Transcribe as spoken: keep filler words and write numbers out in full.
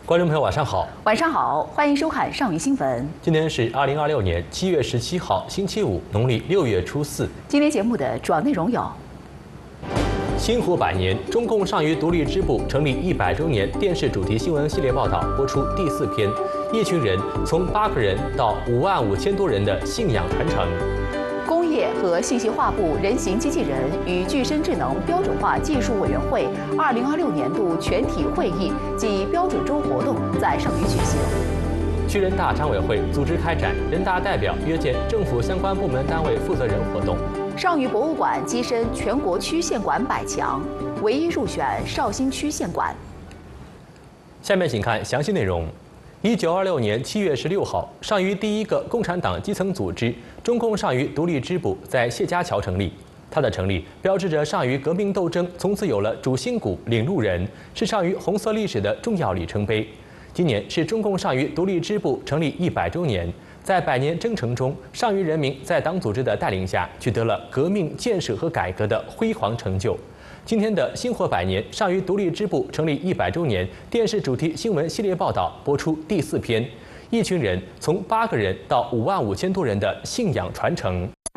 观众朋友，晚上好！ 晚上好，欢迎收看上虞新闻。 今天是二零二六年七月十七号，星期五，农历六月初四。 今天节目的主要内容有： 兴活百年，中共上虞独立支部成立一百周年电视主题新闻系列报道播出第四篇，一群人从八个人到五万五千多人的信仰传承。 工业和信息化部人形机器人与具身智能标准化技术委员会二零二六年度全体会议暨标准周活动在上虞举行。 区人大常委会组织开展人大代表约见政府相关部门单位负责人活动。 上虞博物馆跻身全国区县馆百强，唯一入选绍兴区县馆。 下面请看详细内容。一九二六年七月十六号，上虞第一个共产党基层组织中共上虞独立支部在谢家桥成立。它的成立标志着上虞革命斗争从此有了主心骨、领路人，是上虞红色历史的重要里程碑。今年是中共上虞独立支部成立一百周年，在百年征程中，上虞人民在党组织的带领下，取得了革命、建设和改革的辉煌成就。今天的兴活百年上虞独立支部成立一百周年电视主题新闻系列报道播出第四篇，一群人从八个人到五万五千多人的信仰传承。